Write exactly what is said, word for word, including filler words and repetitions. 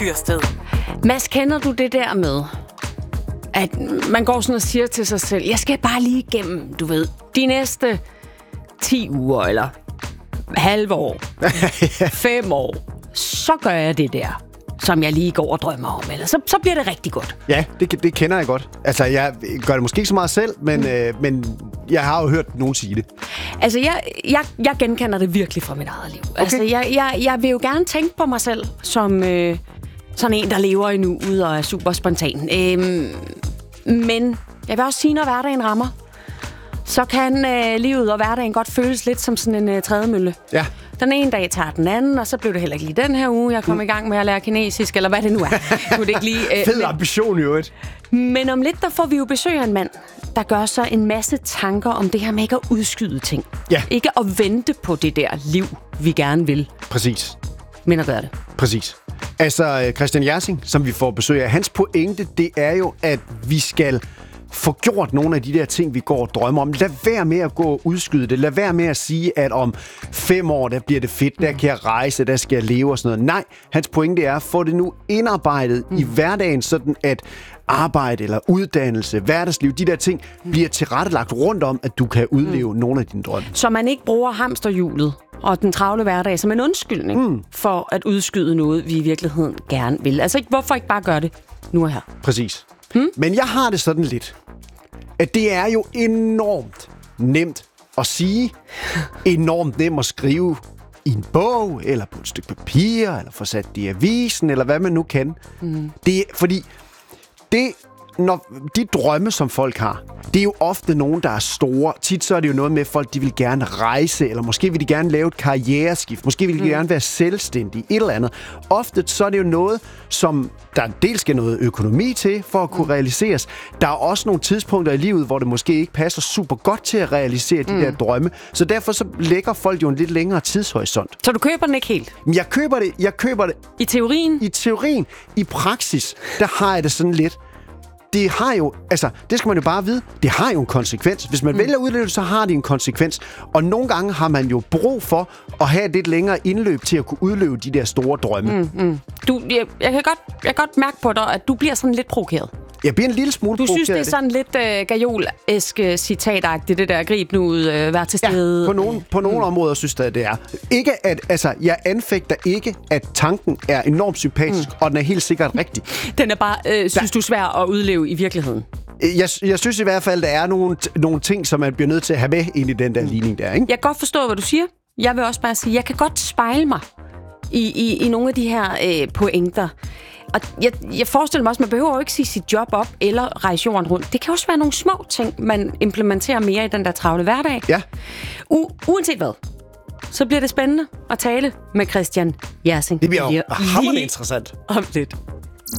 Tyrsted. Mads, kender du det der med, at man går sådan og siger til sig selv, jeg skal bare lige igennem, du ved, de næste ti uger, eller halve år, fem år, så gør jeg det der, som jeg lige går og drømmer om, eller så, så bliver det rigtig godt. Ja, det, det kender jeg godt. Altså, jeg gør det måske ikke så meget selv, men, mm. øh, men jeg har jo hørt nogen sige det. Altså, jeg, jeg, jeg genkender det virkelig fra mit eget liv. Okay. Altså, jeg, jeg, jeg vil jo gerne tænke på mig selv som øh, sådan en, der lever i nuet og er super spontan. Øhm, men jeg vil også sige, når hverdagen rammer, så kan øh, livet og hverdagen godt føles lidt som sådan en øh, trædemølle. Ja. Den ene dag tager den anden, og så blev det heller ikke lige den her uge, jeg kom mm. i gang med at lære kinesisk, eller hvad det nu er. Kunne det ikke lige, øh, Fed men, ambition i øvrigt. men om lidt, der får vi jo besøg af en mand, der gør sig en masse tanker om det her med ikke at udskyde ting. Ja. Ikke at vente på det der liv, vi gerne vil, Præcis. men at gøre det. Præcis. Altså, Christian Jersing, som vi får besøg af, hans pointe, det er jo, at vi skal få gjort nogle af de der ting, vi går og drømmer om. Lad være med at gå og udskyde det. Lad være med at sige, at om fem år, der bliver det fedt, der kan jeg rejse, der skal jeg leve og sådan noget. Nej, hans pointe er, at få det nu indarbejdet mm. i hverdagen, sådan at arbejde eller uddannelse, hverdagsliv, de der ting, bliver tilrettelagt rundt om, at du kan udleve mm. nogle af dine drømme. Så man ikke bruger hamsterhjulet og den travle hverdag som en undskyldning mm. for at udskyde noget, vi i virkeligheden gerne vil. Altså, ikke, hvorfor ikke bare gøre det nu og her? Præcis. Hmm? Men jeg har det sådan lidt, at det er jo enormt nemt at sige, enormt nemt at skrive i en bog, eller på et stykke papir, eller få sat det i avisen, eller hvad man nu kan. Mm. Det er, fordi det, når de drømme, som folk har, det er jo ofte nogen, der er store. Tit så er det jo noget med, at folk de vil gerne rejse, eller måske vil de gerne lave et karriereskift, måske vil de mm. gerne være selvstændige, et eller andet. Ofte så er det jo noget, som der dels skal noget økonomi til, for at kunne mm. realiseres. Der er også nogle tidspunkter i livet, hvor det måske ikke passer super godt til at realisere de mm. der drømme. Så derfor så lægger folk jo en lidt længere tidshorisont. Så du køber den ikke helt? Men jeg køber det, jeg køber det. I teorien? I teorien. I praksis, der har jeg det sådan lidt. Det har jo, altså, det skal man jo bare vide, det har jo en konsekvens. Hvis man mm. vælger at udleve det, så har det en konsekvens. Og nogle gange har man jo brug for at have et lidt længere indløb til at kunne udleve de der store drømme. Mm, mm. Du, jeg, jeg, kan godt, jeg kan godt mærke på dig, at du bliver sådan lidt provokeret. Jeg bliver en lille smule Du provokeret. synes, det er sådan lidt øh, gajol-esk citatagtigt, det der grib nu ud, øh, vær til stede. Ja, på nogle, på nogle mm. områder synes jeg, det er. Ikke at, altså, jeg anfægter ikke, at tanken er enormt sympatisk, mm. og den er helt sikkert rigtig. Den er bare, øh, synes ja. du, svær at udleve i virkeligheden? Jeg, jeg synes i hvert fald, der er nogle, nogle ting, som man bliver nødt til at have med ind i den der mm. ligning der, ikke? Jeg kan godt forstå, hvad du siger. Jeg vil også bare sige, jeg kan godt spejle mig i, i, i nogle af de her øh, pointer. Og jeg, jeg forestiller mig også, man behøver jo ikke sige sit job op eller rejse jorden rundt. Det kan også være nogle små ting, man implementerer mere i den der travle hverdag. Ja. U- uanset hvad, så bliver det spændende at tale med Christian Jersing. Det bliver jo hammerende interessant. Om lidt.